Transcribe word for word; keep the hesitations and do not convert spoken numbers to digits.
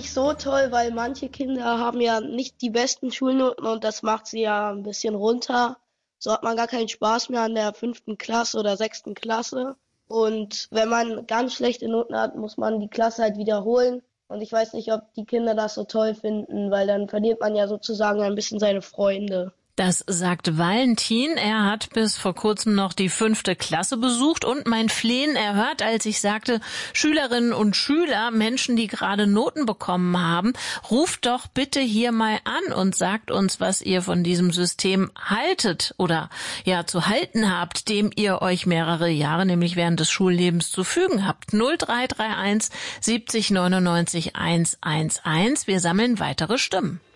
nicht so toll, weil manche Kinder haben ja nicht die besten Schulnoten und das macht sie ja ein bisschen runter. So hat man gar keinen Spaß mehr an der fünften Klasse oder sechsten Klasse. Und wenn man ganz schlechte Noten hat, muss man die Klasse halt wiederholen. Und ich weiß nicht, ob die Kinder das so toll finden, weil dann verliert man ja sozusagen ein bisschen seine Freunde. Das sagt Valentin. Er hat bis vor kurzem noch die fünfte Klasse besucht und mein Flehen erhört, als ich sagte, Schülerinnen und Schüler, Menschen, die gerade Noten bekommen haben, ruft doch bitte hier mal an und sagt uns, was ihr von diesem System haltet oder ja zu halten habt, dem ihr euch mehrere Jahre, nämlich während des Schullebens, zu fügen habt. null drei drei eins siebzig neunundneunzig eins eins eins. Wir sammeln weitere Stimmen.